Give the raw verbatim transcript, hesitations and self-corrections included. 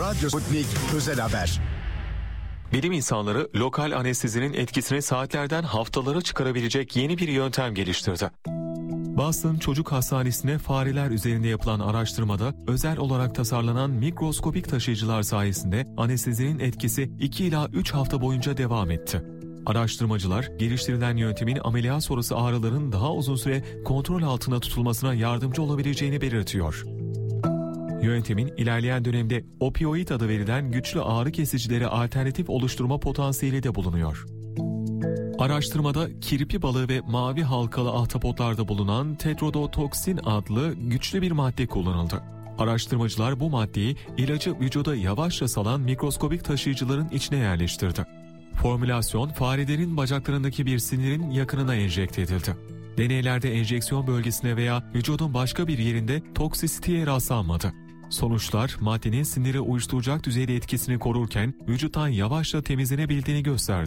Radyo Sputnik Özel Haber. Bilim insanları lokal anestezinin etkisini saatlerden haftalara çıkarabilecek yeni bir yöntem geliştirdi. Boston Çocuk Hastanesi'ne fareler üzerinde yapılan araştırmada özel olarak tasarlanan mikroskopik taşıyıcılar sayesinde anestezinin etkisi iki ila üç hafta boyunca devam etti. Araştırmacılar geliştirilen yöntemin ameliyat sonrası ağrıların daha uzun süre kontrol altında tutulmasına yardımcı olabileceğini belirtiyor. Yöntemin ilerleyen dönemde opioid adı verilen güçlü ağrı kesicilere alternatif oluşturma potansiyeli de bulunuyor. Araştırmada kirpi balığı ve mavi halkalı ahtapotlarda bulunan tetrodotoksin adlı güçlü bir madde kullanıldı. Araştırmacılar bu maddeyi ilacı vücuda yavaşça salan mikroskobik taşıyıcıların içine yerleştirdi. Formülasyon farelerin bacaklarındaki bir sinirin yakınına enjekte edildi. Deneylerde enjeksiyon bölgesine veya vücudun başka bir yerinde toksisiteye rastlanmadı. Sonuçlar maddenin siniri uyuşturacak düzeyde etkisini korurken vücuttan yavaşça temizlenebildiğini gösterdi.